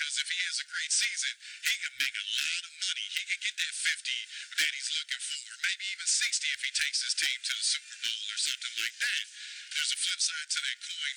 because if he has a great season, he can make a lot of money. He can get that 50 that he's looking for, maybe even 60 if he takes his team to the Super Bowl or something like that. There's a flip side to that coin.